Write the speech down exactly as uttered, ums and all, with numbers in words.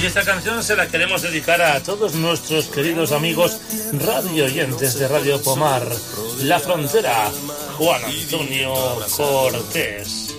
esta canción se la queremos dedicar a todos nuestros queridos amigos radio oyentes de Radio Pomar, La Frontera, Juan Antonio Cortés.